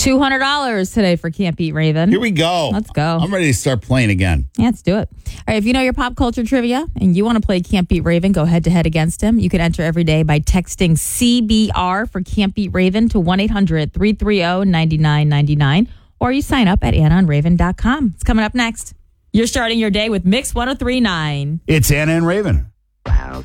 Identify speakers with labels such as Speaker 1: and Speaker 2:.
Speaker 1: $200 today for Can't Beat Raven.
Speaker 2: Here we go.
Speaker 1: Let's go.
Speaker 2: I'm ready to start playing again.
Speaker 1: Yeah, let's do it. All right, if you know your pop culture trivia and you want to play Can't Beat Raven, go head-to-head against him. You can enter every day by texting CBR for Can't Beat Raven to 1-800-330-9999, or you sign up at AnnaandRaven.com. It's coming up next. You're starting your day with Mix 103.9.
Speaker 2: It's Anna and Raven.